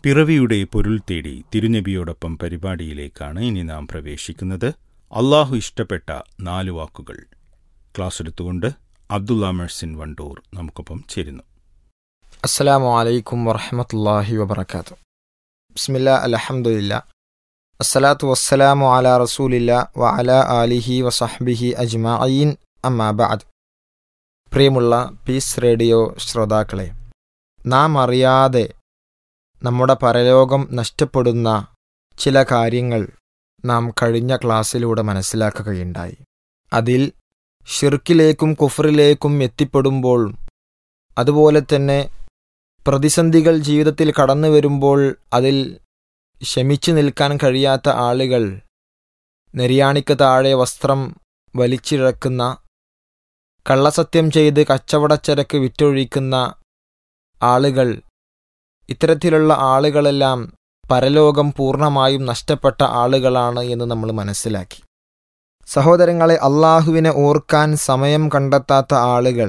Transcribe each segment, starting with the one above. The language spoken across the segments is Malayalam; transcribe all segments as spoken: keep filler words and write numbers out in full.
പിറവിയുടെ പൊരുൾ തേടി തിരുനബിയോടൊപ്പം പരിപാടിയിലേക്കാണ് ഇനി നാം പ്രവേശിക്കുന്നത്. അള്ളാഹു ഇഷ്ടപ്പെട്ട നാല് വാക്കുകൾ ക്ലാസ് എടുത്തുകൊണ്ട് അബ്ദുള്ള മെഴ്സിൻ വണ്ടൂർ നമുക്കൊപ്പം ചേരുന്നു. അസ്സലാമു അലൈക്കും വറഹ്മത്തുള്ളാഹി വബറകാതുഹു. ബിസ്മില്ലാ അൽഹംദുലില്ലാ അസ്സലാത്തു വസ്സലാമു അലാ റസൂലില്ലാ വ അലാ ആലിഹി വസഹ്ബിഹി അജ്മഈൻ അമ്മാ ബഅദ്. പ്രിയമുള്ള പീസ് റേഡിയോ ശ്രോതാക്കളെ, നാം അറിയാതെ നമ്മുടെ പരലോകം നഷ്ടപ്പെടുന്ന ചില കാര്യങ്ങൾ നാം കഴിഞ്ഞ ക്ലാസ്സിലൂടെ മനസ്സിലാക്കുകയുണ്ടായി. അതിൽ ഷിർക്കിലേക്കും കുഫറിലേക്കും എത്തിപ്പെടുമ്പോൾ, അതുപോലെ തന്നെ പ്രതിസന്ധികൾ ജീവിതത്തിൽ കടന്നു വരുമ്പോൾ അതിൽ ശമിച്ചു നിൽക്കാൻ കഴിയാത്ത ആളുകൾ, നെരിയാണിക്ക് താഴെ വസ്ത്രം വലിച്ചിഴക്കുന്ന, കള്ളസത്യം ചെയ്ത് കച്ചവടച്ചരക്ക് വിറ്റൊഴിക്കുന്ന ആളുകൾ, ഇത്തരത്തിലുള്ള ആളുകളെല്ലാം പരലോകം പൂർണ്ണമായും നഷ്ടപ്പെട്ട ആളുകളാണ് എന്ന് നമ്മൾ മനസ്സിലാക്കി. സഹോദരങ്ങളെ, അള്ളാഹുവിനെ ഓർക്കാൻ സമയം കണ്ടെത്താത്ത ആളുകൾ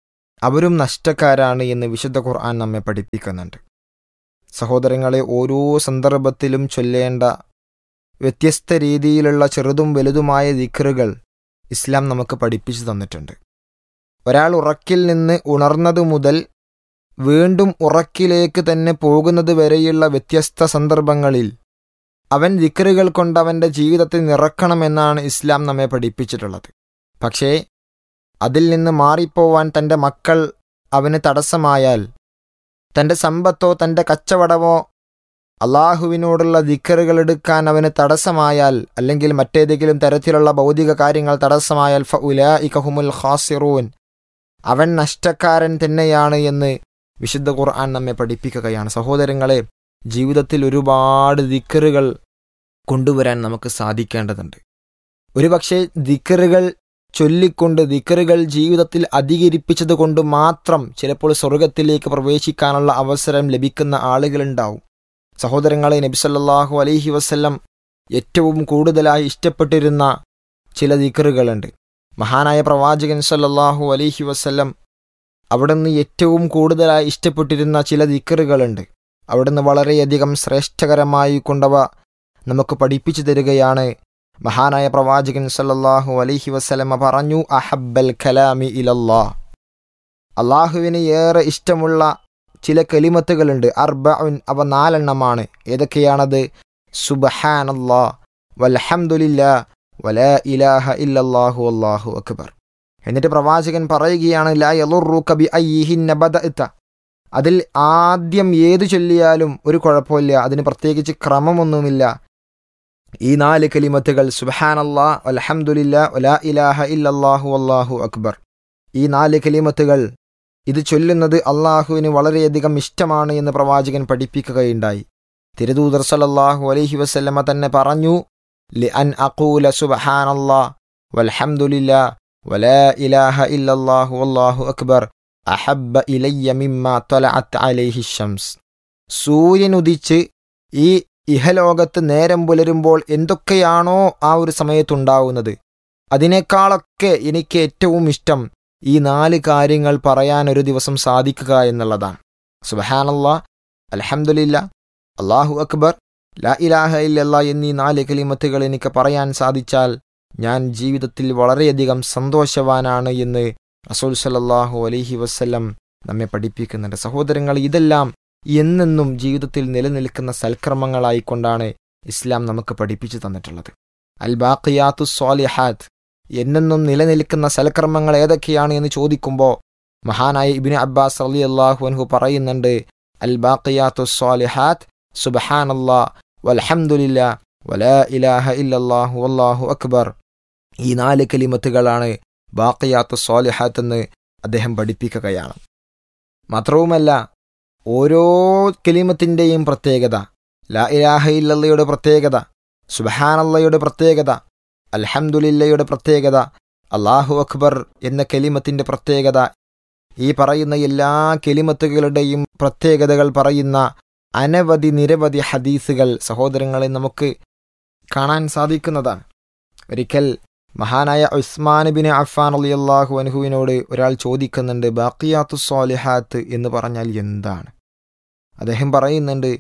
അവരും നഷ്ടക്കാരാണ് എന്ന് വിശുദ്ധ ഖുർആൻ നമ്മെ പഠിപ്പിക്കുന്നുണ്ട്. സഹോദരങ്ങളെ, ഓരോ സന്ദർഭത്തിലും ചൊല്ലേണ്ട വ്യത്യസ്ത രീതിയിലുള്ള ചെറുതും വലുതുമായ ദിക്റുകൾ ഇസ്ലാം നമുക്ക് പഠിപ്പിച്ചു തന്നിട്ടുണ്ട്. ഒരാൾ ഉറക്കിൽ നിന്ന് ഉണർന്നതു മുതൽ വീണ്ടും ഉറക്കിലേക്ക് തന്നെ പോകുന്നത് വരെയുള്ള വ്യത്യസ്ത സന്ദർഭങ്ങളിൽ അവൻ ദിക്റുകൾ കൊണ്ട് അവൻ്റെ ജീവിതത്തിൽ നിറക്കണമെന്നാണ് ഇസ്ലാം നമ്മെ പഠിപ്പിച്ചിട്ടുള്ളത്. പക്ഷേ അതിൽ നിന്ന് മാറിപ്പോവാൻ തൻ്റെ മക്കൾ അവന് തടസ്സമായാൽ, തൻ്റെ സമ്പത്തോ തൻ്റെ കച്ചവടമോ അള്ളാഹുവിനോടുള്ള ദിക്റുകൾ എടുക്കാൻ അവന് തടസ്സമായാൽ, അല്ലെങ്കിൽ മറ്റേതെങ്കിലും തരത്തിലുള്ള ഭൗതിക കാര്യങ്ങൾ തടസ്സമായാൽ, ഫഉലൈക ഹുമുൽ ഖാസിറൂൻ, അവൻ നഷ്ടക്കാരൻ തന്നെയാണ് എന്ന് വിശുദ്ധ ഖുർആൻ നമ്മെ പഠിപ്പിക്കുകയാണ്. സഹോദരങ്ങളെ, ജീവിതത്തിൽ ഒരുപാട് ദിക്റുകൾ കൊണ്ടുവരാൻ നമുക്ക് സാധിക്കേണ്ടതുണ്ട്. ഒരുപക്ഷെ ദിക്റുകൾ ചൊല്ലിക്കൊണ്ട്, ദിക്റുകൾ ജീവിതത്തിൽ അധികരിപ്പിച്ചത് കൊണ്ട് മാത്രം ചിലപ്പോൾ സ്വർഗത്തിലേക്ക് പ്രവേശിക്കാനുള്ള അവസരം ലഭിക്കുന്ന ആളുകളുണ്ടാവും. സഹോദരങ്ങളെ, നബി സല്ലല്ലാഹു അലൈഹി വസല്ലം ഏറ്റവും കൂടുതലായി ഇഷ്ടപ്പെട്ടിരുന്ന ചില ദിക്റുകളുണ്ട്. മഹാനായ പ്രവാചകൻ സല്ലല്ലാഹു അലൈഹി വസല്ലം അവിടുന്ന് ഏറ്റവും കൂടുതലായി ഇഷ്ടപ്പെട്ടിരുന്ന ചില ദിക്റുകളുണ്ട്. അവിടുന്ന് വളരെയധികം ശ്രേഷ്ഠകരമായി കൊണ്ടവ നമുക്ക് പഠിപ്പിച്ചു തരികയാണ്. മഹാനായ പ്രവാചകൻ സല്ലല്ലാഹു അലൈഹി വസല്ലമ പറഞ്ഞു, അഹബ്ബൽ കലാമി ഇലല്ലാഹ്, അള്ളാഹുവിന് ഏറെ ഇഷ്ടമുള്ള ചില കലിമത്തുകളുണ്ട്. അർബഉൻ, അവ നാലെണ്ണമാണ്. ഏതൊക്കെയാണത്? സുബ്ഹാനല്ലാഹ് വൽഹംദുലില്ലാഹ് വലാ ഇലാഹ ഇല്ലല്ലാഹു വല്ലാഹു അക്ബർ. എന്നിട്ട് പ്രവാചകൻ പറയുകയാണ്, ലാ യളുറുക ബിഅയ്യിഹിന്ന ബദഅത, അതിൽ ആദ്യം ഏതു ചൊല്ലിയാലും ഒരു കുഴപ്പമില്ല, അതിന് പ്രത്യേകിച്ച് ക്രമമൊന്നുമില്ല. ഈ നാല് കലിമത്തുകൾ, സുബ്ഹാനല്ലാഹ് വൽഹംദുലില്ലാഹ് വലാ ഇലാഹ ഇല്ലല്ലാഹു വല്ലാഹു അക്ബർ, ഈ നാല് കലിമത്തുകൾ ഇത് ചൊല്ലുന്നത് അള്ളാഹുവിന് വളരെയധികം ഇഷ്ടമാണ് എന്ന് പ്രവാചകൻ പഠിപ്പിക്കുകയുണ്ടായി. തിരുദൂതർ സല്ലല്ലാഹു അലൈഹി വസല്ലമ തന്നെ പറഞ്ഞു, ലിഅൻ അഖൂല സുബ്ഹാനല്ലാഹ് വൽഹംദുലില്ലാഹ് വലാ ഇലാഹ ഇല്ലല്ലാഹു വല്ലാഹു അക്ബർ അഹബ്ബ ഇലയ്യ മിമ്മാ ത്വലഅത് അലൈഹി ശംസ്. സൂര്യൻ ഉദിച്ച് ഈ ഇഹലോകത്ത് നേരം പുലരുമ്പോൾ എന്തൊക്കെയാണോ ആ ഒരു സമയത്തുണ്ടാവുന്നത്, അതിനേക്കാളൊക്കെ എനിക്ക് ഏറ്റവും ഇഷ്ടം ഈ നാല് കാര്യങ്ങൾ പറയാൻ ഒരു ദിവസം സാധിക്കുക എന്നുള്ളതാണ്. സുബ്ഹാനല്ലാഹ്, അൽഹംദുലില്ലാഹ്, അല്ലാഹു അക്ബർ, ലാ ഇലാഹ ഇല്ലല്ലാഹ് എന്നീ നാല് കലിമത്തുകൾ എനിക്ക് പറയാൻ സാധിച്ചാൽ ഞാൻ ജീവിതത്തിൽ വളരെയധികം സന്തോഷവാനാണ് എന്ന് റസൂൽ സല്ലല്ലാഹു അലൈഹി വസല്ലം നമ്മെ പഠിപ്പിക്കുന്നുണ്ട്. സഹോദരങ്ങൾ, ഇതെല്ലാം എന്നെന്നും ജീവിതത്തിൽ നിലനിൽക്കുന്ന സൽക്കർമ്മങ്ങളായിക്കൊണ്ടാണ് ഇസ്ലാം നമുക്ക് പഠിപ്പിച്ചു തന്നിട്ടുള്ളത്. അൽ ബാഖിയാത്തു സ്വാലിഹാത്ത്, എന്നെന്നും നിലനിൽക്കുന്ന സൽക്കർമ്മങ്ങൾ ഏതൊക്കെയാണ് എന്ന് ചോദിക്കുമ്പോൾ മഹാനായ ഇബ്നു അബ്ബാസ് റളിയല്ലാഹു അൻഹു പറയുന്നുണ്ട്, അൽ ബാഖിയാത്തു സ്വാലിഹാത്ത് സുബ്ഹാനല്ലാഹ് വൽഹംദുലില്ലാഹ് വലാ ഇലാഹ ഇല്ലല്ലാഹു വല്ലാഹു അക്ബർ. ഈ നാല് കലിമത്തുകളാണ് ബാഖിയാത്തു സ്വാലിഹാത്ത് എന്ന് അദ്ദേഹം പഠിപ്പിക്കുകയാണ്. മാത്രവുമല്ല, ഓരോ കലിമത്തിൻ്റെയും പ്രത്യേകത, ലാ ഇലാഹ ഇല്ലല്ലയുടെ പ്രത്യേകത, സുബ്ഹാനല്ലയുടെ പ്രത്യേകത, അൽഹംദുലില്ലയുടെ പ്രത്യേകത, അല്ലാഹു അക്ബർ എന്ന കലിമത്തിൻ്റെ പ്രത്യേകത, ഈ പറയുന്ന എല്ലാ കലിമത്തുകളുടെയും പ്രത്യേകതകൾ പറയുന്ന അനവധി നിരവധി ഹദീസുകൾ സഹോദരങ്ങളെ നമുക്ക് കാണാൻ സാധിക്കുന്നതാണ്. ഒരിക്കൽ മഹാനായ ഉസ്മാൻ ബിൻ അഫ്ഫാൻ റളിയല്ലാഹു അൻഹുവിനോട് ഒരാൾ ചോദിക്കുന്നുണ്ട്, ബാഖിയാത്തു സ്വാലിഹാത്ത് എന്ന് പറഞ്ഞാൽ എന്താണ്? അദ്ദേഹം പറയുന്നുണ്ട്,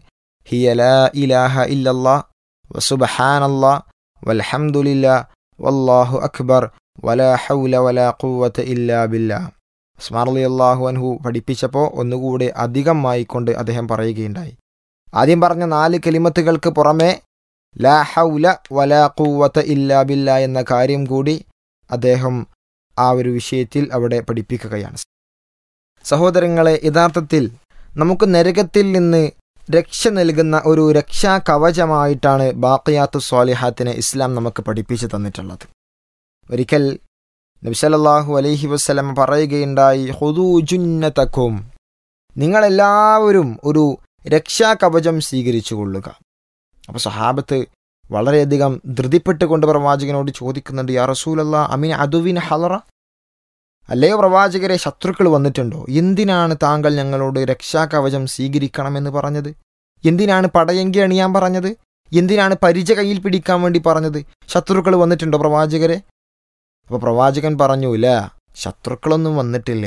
ഹിയ ലാ ഇലാഹ ഇല്ലല്ലാ വസുബ്ഹാനല്ലാ വൽഹംദുലില്ലാ വല്ലാഹു അക്ബർ വലാ ഹൗല വലാ ഖുവത ഇല്ലാ ബില്ലാഹ്. ഉസ്മാൻ റളിയല്ലാഹു അൻഹു പഠിപ്പിച്ചപ്പോൾ ഒന്നുകൂടെ അധികമായിക്കൊണ്ട് അദ്ദേഹം പറയുകയുണ്ടായി. ആദ്യം പറഞ്ഞ നാല് കലിമത്തുകൾക്ക് പുറമെ ലാ ഹൗല വലാ ഖുവത ഇല്ലാ ബില്ലാ എന്ന കാര്യം കൂടി അദ്ദേഹം ആ ഒരു വിഷയത്തിൽ അവിടെ പഠിപ്പിക്കുകയാണ്. സഹോദരങ്ങളെ, യഥാർത്ഥത്തിൽ നമുക്ക് നരകത്തിൽ നിന്ന് രക്ഷ നൽകുന്ന ഒരു രക്ഷാ കവചമായിട്ടാണ് ബാഖിയാത്തു സ്വാലിഹാത്തിനെ ഇസ്ലാം നമുക്ക് പഠിപ്പിച്ചു തന്നിട്ടുള്ളത്. ഒരിക്കൽ നബി സല്ലല്ലാഹു അലൈഹി വസല്ലം പറയുകയുണ്ടായി, ഖുദൂ ജുന്നതകും, നിങ്ങളെല്ലാവരും ഒരു രക്ഷാ കവചം സ്വീകരിച്ചു കൊള്ളുക. അപ്പോൾ സഹാബത്ത് വളരെയധികം ധൃതിപ്പെട്ടുകൊണ്ട് പ്രവാചകനോട് ചോദിക്കുന്നുണ്ട്, യാ റസൂലല്ലാഹ് അമിൻ അദുവിൻ ഹളറ, അല്ലയോ പ്രവാചകരെ, ശത്രുക്കൾ വന്നിട്ടുണ്ടോ? എന്തിനാണ് താങ്കൾ ഞങ്ങളോട് രക്ഷാകവചം സ്വീകരിക്കണമെന്ന് പറഞ്ഞത്? എന്തിനാണ് പടയങ്കി അണിയാൻ പറഞ്ഞത്? എന്തിനാണ് പരിച കയ്യിൽ പിടിക്കാൻ വേണ്ടി പറഞ്ഞത്? ശത്രുക്കൾ വന്നിട്ടുണ്ടോ പ്രവാചകരെ? അപ്പോൾ പ്രവാചകൻ പറഞ്ഞു, ഇല്ല, ശത്രുക്കളൊന്നും വന്നിട്ടില്ല.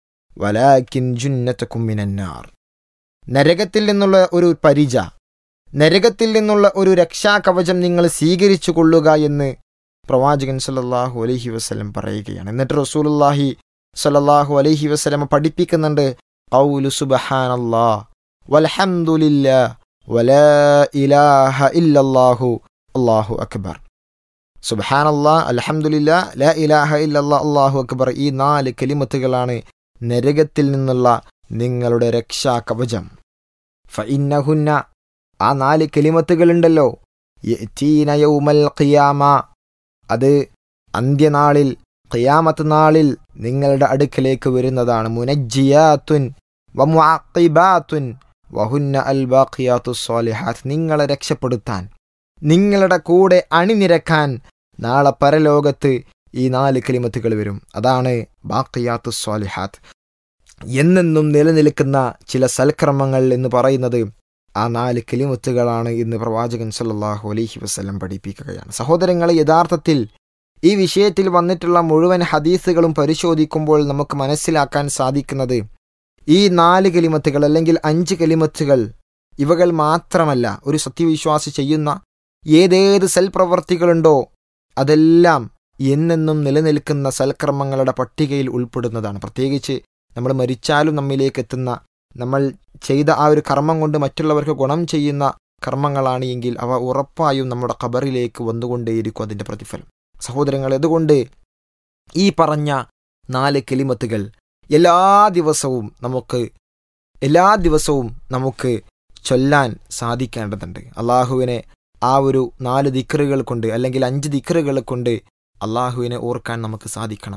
വലാകിൻ ജുന്നതകും മിനന്നാർ, നരകത്തിൽ നിന്നുള്ള ഒരു പരിച, നരകത്തിൽ നിന്നുള്ള ഒരു രക്ഷാകവചം നിങ്ങൾ സ്വീകരിച്ചു കൊള്ളുക എന്ന് പ്രവാചകൻ സല്ലല്ലാഹു അലൈഹി വസല്ലം പറയുകയാണ്. എന്നിട്ട് റസൂലുള്ളാഹി സല്ലല്ലാഹു അലൈഹി വസല്ലം പഠിപ്പിക്കുന്നുണ്ട്, ഖൗലു സുബ്ഹാനല്ലാഹ് വൽഹംദുലില്ലാഹ് വലാ ഇലാഹ ഇല്ലല്ലാഹു അല്ലാഹു അക്ബർ. സുബ്ഹാനല്ലാഹ്, അൽഹംദുലില്ലാഹ്, ലാ ഇലാഹ ഇല്ലല്ലാഹ്, അല്ലാഹു അക്ബർ. ഈ നാല് കലിമത്തുകളാണ് നരകത്തിൽ നിന്നുള്ള നിങ്ങളുടെ രക്ഷാ കവചം. ഫഇന്നഹുന്ന, ആ നാല് കലിമത്തുകളുണ്ടല്ലോ, യഅ്തീന യൗമൽ ഖിയാമ, അത് അന്ത്യനാളിൽ, ഖിയാമത്ത് നാളിൽ നിങ്ങളുടെ അടുക്കലേക്ക് വരുന്നതാണ്. മുനജ്ജിയാത്തുൻ വമുഅഖിബാത്തുൻ വഹുന്ന അൽ ബാഖിയാത്തുസ് സ്വാലിഹാത്ത്, നിങ്ങളെ രക്ഷപ്പെടുത്താൻ, നിങ്ങളുടെ കൂടെ അണിനിരക്കാൻ നാളെ പരലോകത്ത് ഈ നാല് കലിമത്തുകൾ വരും. അതാണ് ബാഖിയാത്തുസ് സ്വാലിഹാത്ത്, എന്നെന്നും നിലനിൽക്കുന്ന ചില സൽക്കർമ്മങ്ങൾ എന്ന് പറയുന്നത് ആ നാല് കലിമത്തുകളാണ് എന്ന് പ്രവാചകൻ സല്ലല്ലാഹു അലൈഹി വസല്ലം പഠിപ്പിക്കുകയാണ്. സഹോദരങ്ങളെ, യഥാർത്ഥത്തിൽ ഈ വിഷയത്തിൽ വന്നിട്ടുള്ള മുഴുവൻ ഹദീസുകളും പരിശോധിക്കുമ്പോൾ നമുക്ക് മനസ്സിലാക്കാൻ സാധിക്കുന്നത് ഈ നാല് കലിമത്തുകൾ അല്ലെങ്കിൽ അഞ്ച് കലിമത്തുകൾ ഇവകൾ മാത്രമല്ല, ഒരു സത്യവിശ്വാസി ചെയ്യുന്ന ഏതേത് സൽപ്രവർത്തികളുണ്ടോ അതെല്ലാം എന്നെന്നും നിലനിൽക്കുന്ന സൽക്കർമ്മങ്ങളുടെ പട്ടികയിൽ ഉൾപ്പെടുന്നതാണ്. പ്രത്യേകിച്ച് നമ്മൾ മരിച്ചാലും നമ്മിലേക്ക് എത്തുന്ന, നമ്മൾ ചെയ്ത ആ ഒരു കർമ്മം കൊണ്ട് മറ്റുള്ളവർക്ക് ഗുണം ചെയ്യുന്ന കർമ്മങ്ങളാണ് എങ്കിൽ അവ ഉറപ്പായും നമ്മുടെ ഖബറിലേക്ക് വന്നുകൊണ്ടേയിരിക്കും അതിൻ്റെ പ്രതിഫലം. സഹോദരങ്ങൾ, അതുകൊണ്ട് ഈ പറഞ്ഞ നാല് കലിമത്തുകൾ എല്ലാ ദിവസവും നമുക്ക് എല്ലാ ദിവസവും നമുക്ക് ചൊല്ലാൻ സാധിക്കേണ്ടതുണ്ട്. അള്ളാഹുവിനെ ആ ഒരു നാല് ദിക്റുകൾ കൊണ്ട് അല്ലെങ്കിൽ അഞ്ച് ദിക്റുകൾ കൊണ്ട് അള്ളാഹുവിനെ ഓർക്കാൻ നമുക്ക് സാധിക്കണം.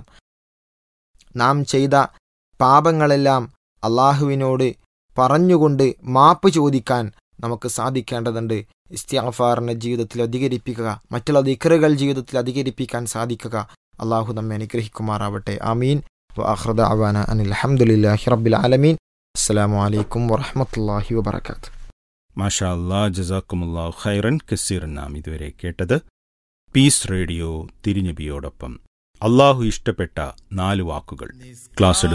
നാം ചെയ്ത പാപങ്ങളെല്ലാം അള്ളാഹുവിനോട് പറഞ്ഞുകൊണ്ട് മാപ്പ് ചോദിക്കാൻ നമുക്ക് സാധിക്കേണ്ടതുണ്ട്. ഇസ്തിഗ്ഫാറിനെ ജീവിതത്തിൽ അധികരിപ്പിക്കുക, മറ്റുള്ള ദിക്റുകൾ ജീവിതത്തിൽ അധികരിപ്പിക്കാൻ സാധിക്കുക. അള്ളാഹു നമ്മെ അനുഗ്രഹിക്കുമാറാവട്ടെ. ആമീൻ. വആഖിറു ദഅവാന അനിൽ ഹംദുലില്ലാഹി റബ്ബിൽ ആലമീൻ. അസ്സലാമു അലൈക്കും വറഹ്മത്തുള്ളാഹി വബറകാതുഹു. മാഷാ അല്ലാഹ്, ജസാക്കുമുല്ലാഹു ഖൈറൻ കസീറൻ. നാം ഇതുവരെ കേട്ടത് പീസ് റേഡിയോ തിരുനബിയോടൊപ്പം അള്ളാഹു ഇഷ്ടപ്പെട്ട നാല് വാക്കുകൾ. ക്ലാസ്